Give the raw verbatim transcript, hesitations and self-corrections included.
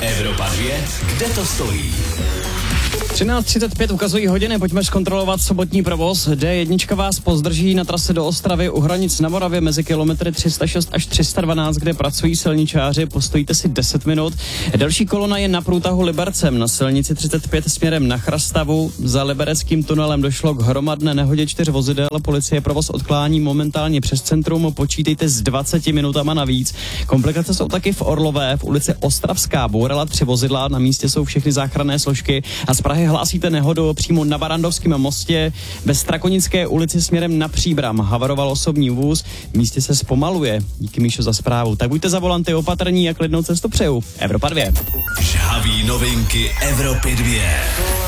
Evropa dvě, kde to stojí? třináct třicet pět ukazují hodiny, pojďme zkontrolovat sobotní provoz. D jedna vás pozdrží na trase do Ostravy u hranic na Moravě mezi kilometry tři sta šest až tři sta dvanáct, kde pracují silničáři, postojíte si deset minut. Další kolona je na průtahu Libercem na silnici třicet pět směrem na Chrastavu. Za libereckým tunelem došlo k hromadné nehodě čtyř vozidel, policie provoz odklání momentálně přes centrum, počítejte s dvaceti minutama navíc. Komplikace jsou taky v Orlové, v ulici Ostravská, bourala tři vozidla, na místě jsou všechny záchranné složky a z Prahy hlásíte nehodu přímo na Barandovském mostě ve Strakonické ulici směrem na Příbram. Havaroval osobní vůz, v místě se zpomaluje. Díky, Míšo, za zprávu. Tak buďte za volanty opatrní a klidnou cestu přeju. Evropa dvě. Žhavý novinky Evropy dvě.